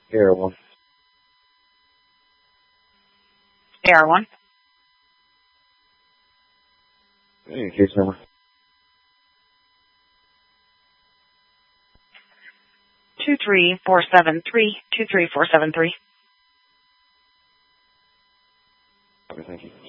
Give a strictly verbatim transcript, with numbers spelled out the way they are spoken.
A R one. A R one. Any case number? Two three four seven three two three four seven three. Okay, thank you.